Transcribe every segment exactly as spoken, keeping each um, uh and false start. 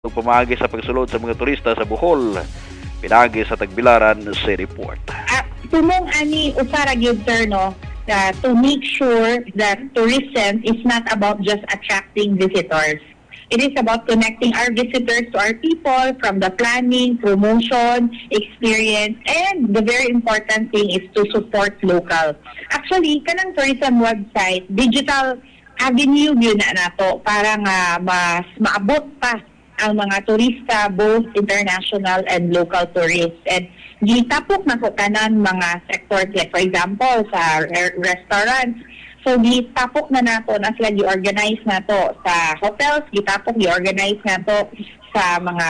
pamagi sa pagsulod sa mga turista sa Bohol, pinagi sa Tagbilaran sa report. Uh, Tumong ani usara gyud sir no, uh, to make sure that tourism is not about just attracting visitors. It is about connecting our visitors to our people from the planning, promotion, experience, and the very important thing is to support local. Actually, kanang tourism website, digital avenue yun na nato para nga mas maabot pa ang mga turista, both international and local tourists. And gitapok na ko tanan mga sectors, like for example, sa re- restaurants. So gitapok na nato, na sila gi-organize na to sa hotels, gitapok gi-organize na to sa mga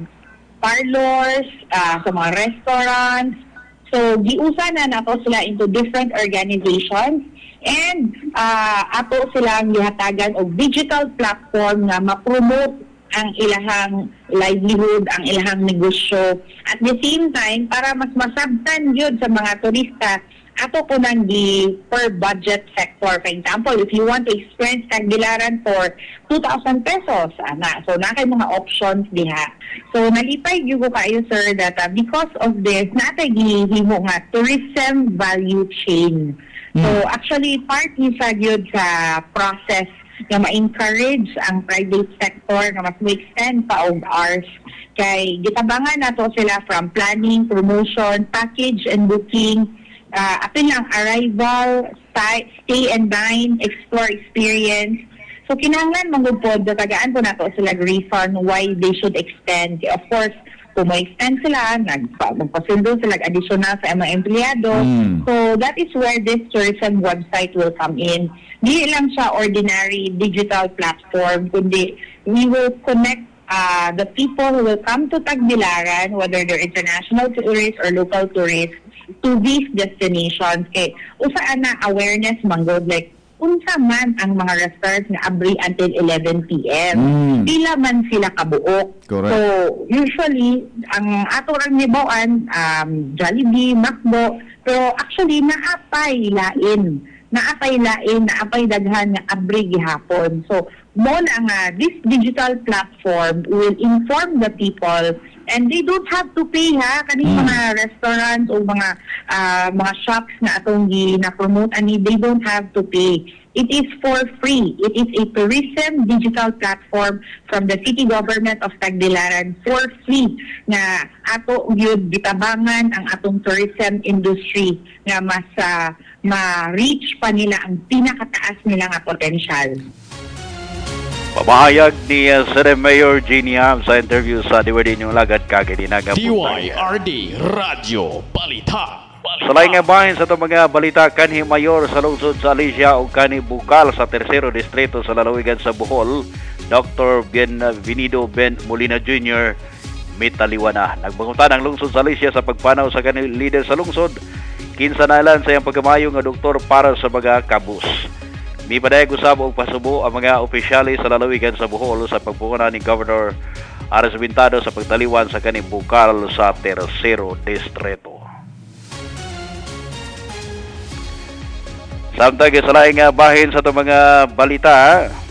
parlors, uh, sa mga restaurants. So giusa na nato sila into different organizations. And uh, ato silang gihatagan og digital platform nga ma-promote ang ilahang livelihood, ang ilahang negosyo. At the same time, para mas masabtan yun sa mga turista, ato po nang di per budget sector. For example, if you want to experience Tagbilaran for two thousand pesos, ana, so na kay mga options diha. So nalipay gyud ko kayo sir that uh, because of this, natay gihimo nga tourism value chain. So actually, part ni sa gyud sa process na ma-encourage ang private sector na mas ma-extend pa og hours. Kay gitabangan nato sila from planning, promotion, package and booking, uh, apil lang arrival, stay, stay and dine, explore experience. So kinahanglan magupod, tagaan po nato sila refund why they should extend. Of course, kung ma-extend sila, magpasundo sila additional sa mga empleyado. Mm. So that is where this tourism website will come in. Di lang siya ordinary digital platform, kundi we will connect uh, the people who will come to Tagbilaran, whether they're international tourists or local tourists, to these destinations. Kay usaan na awareness manggod, like unsa man ang mga restaurants nga abri until eleven p.m. Mm. Pila man sila kabuok. Correct. So usually ang ato rang nibawan um Jollibee, Macdo, pero actually naapay lain. Naapay lain, naapay daghan nga abri gihapon. So mo na nga this digital platform will inform the people and they don't have to pay ha kaning mm. mga restaurants o mga uh, mga shops na atong gina-promote ani, they don't have to pay. It is for free. It is a tourism digital platform from the city government of Tagbilaran for free nga ato gyud gitabangan ang atong tourism industry nga mas uh, ma-reach pa nila ang pinakataas nila nga potential. Pamahayag ni uh, Sir Mayor Jeannie Ham sa interview sa D Y D Nyong Lagat kagidinaga D Y R D Radio Balita. Sa laing nga bahin sa itong mga balita, kanhi mayor sa lungsod sa Alicia o kanhi bukal sa tercero distrito sa lalawigan sa Bohol, Doctor Bienvenido Ben Molina Junior mitaliwan na. Nagbangutan ang lungsod sa Alicia sa pagpanaw sa kanhi leader sa lungsod, kinsa na ilan sa iyang pagkamayo nga doktor para sa mga kabus. May padayag usab og pasubo ang mga opisyales sa lalawigan sa Bohol sa pagpunguna ni Governor Ares Bintado sa pagtaliwan sa kanhi bukal sa tercero distrito. Samtang sa laing bahin sa itong mga balita,